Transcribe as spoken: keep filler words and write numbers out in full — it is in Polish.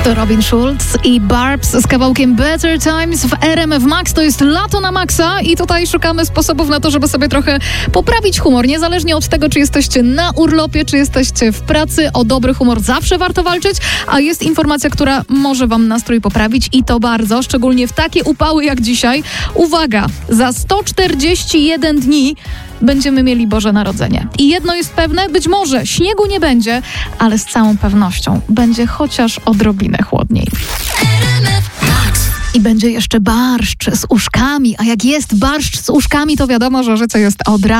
To Robin Schulz i Barbs z kawałkiem Better Times w R M F Max. To jest lato na maksa i tutaj szukamy sposobów na to, żeby sobie trochę poprawić humor. Niezależnie od tego, czy jesteście na urlopie, czy jesteście w pracy, o dobry humor zawsze warto walczyć, a jest informacja, która może wam nastrój poprawić i to bardzo, szczególnie w takie upały jak dzisiaj. Uwaga, za sto czterdzieści jeden dni będziemy mieli Boże Narodzenie. I jedno jest pewne, być może śniegu nie będzie, ale z całą pewnością będzie chociaż odrobinę chłodniej. I będzie jeszcze barszcz z uszkami, a jak jest barszcz z uszkami, to wiadomo, że życie jest od razu.